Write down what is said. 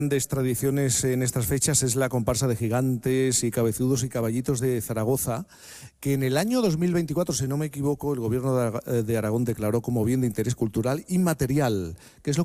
Grandes tradiciones en estas fechas es la comparsa de gigantes y cabezudos y caballitos de Zaragoza, que en el año 2024, si no me equivoco, el Gobierno de Aragón declaró como bien de interés cultural inmaterial, que es lo